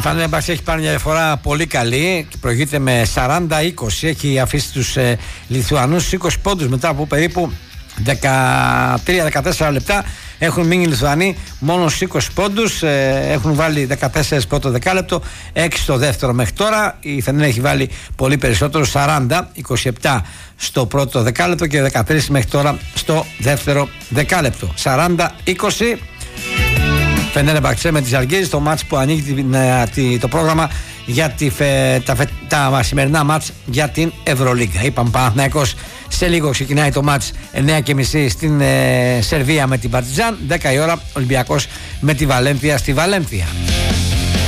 Φανέμπας έχει πάρει μια διαφορά πολύ καλή και προηγείται με 40-20. Έχει αφήσει τους Λιθουανούς 20 πόντους μετά από περίπου 13-14 λεπτά. Έχουν μείνει οι Λιθουανοί μόνο στους 20 πόντους. Έχουν βάλει 14 πρώτο δεκάλεπτο, 6 στο δεύτερο μέχρι τώρα. Η Φενέρ έχει βάλει πολύ περισσότερο, 40-27 στο πρώτο δεκάλεπτο και 13 μέχρι τώρα στο δεύτερο δεκάλεπτο. 40-20. Φενέρμπαχτσε με τις Ζαλγκίρις, το μάτς που ανοίγει το πρόγραμμα για τα σημερινά μάτς για την Ευρωλίγκα. Είπαμε, Παναθηναϊκός σε λίγο ξεκινάει το μάτς 9:30 στην Σερβία με την Παρτιζάν, 10 η ώρα Ολυμπιακός με τη Βαλένθια στη Βαλένθια.